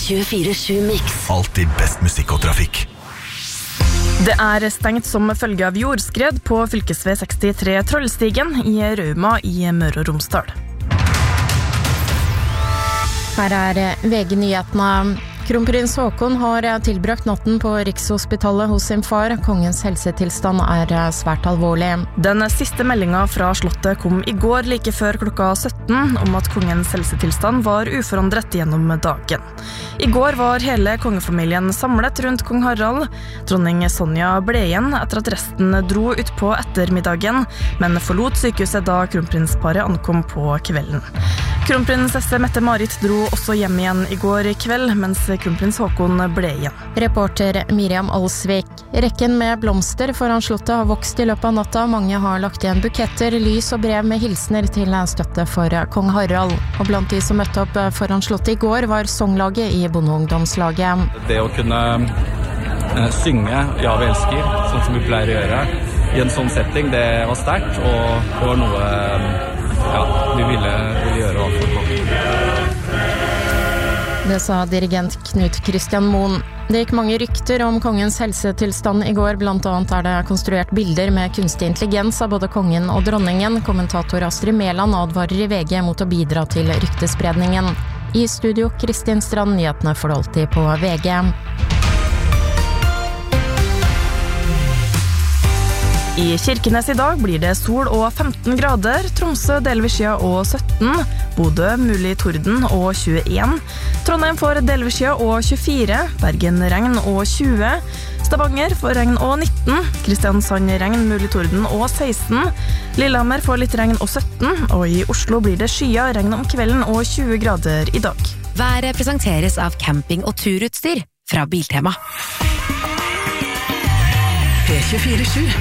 P24 Mix. Alltid best musikk og trafikk. Det stengt som følge av jordskred på fylkesvei 63 Trollstigen i Rauma i Møre og Romsdal. Her VG-nyhetene. Kronprins Haakon har tilbrakt natten på Rikshospitalet hos sin far. Kongens helsetilstand svært alvorlig. Den siste meldingen fra slottet kom i går like før klokka 17 om at kongens helsetilstand var uforandret gjennom dagen. I går var hele kongefamilien samlet rundt kong Harald. Dronning Sonja ble igjen etter at resten dro ut på ettermiddagen, men forlot sykehuset da kronprinsparet ankom på kvelden. Kronprinsesse Mette-Marit dro også hjem igjen i går kveld, mens kronprins Haakon ble igjen. Reporter Miriam Alsvik. Rekken med blomster foran slottet har vokst i løpet av natta. Mange har lagt igjen buketter, lys og brev med hilsner til støtte for kong Harald. Og blant de som møtte opp foran slottet i går var songlaget i bondeungdomslaget. Det å kunne synge Ja, vi elsker, sånn som vi pleier å gjøre, i en sånn setting, det var sterkt, og det var noe vi ville gjøre overfor kongen. Det sa dirigent Knut Christian Mohn. Det gikk mange rykter om kongens helsetilstand i går, blant annet det konstruert bilder med kunstig intelligens av både kongen og dronningen. Kommentator Astrid Mæland advarer i VG mot å bidra til ryktespredningen. I studio Kristin Strand, nyhetene for alltid på VG. I Kirkenes i dag blir det sol og 15 grader, Tromsø delvis skya og 17, Bodø mulig torden og 21, Trondheim får delvis skya og 24, Bergen regn og 20, Stavanger får regn og 19, Kristiansand regn mulig torden og 16, Lillehammer får litt regn og 17, og i Oslo blir det skya regn om kvelden og 20 grader i dag. Været presenteres av camping- og turutstyr fra Biltema. P24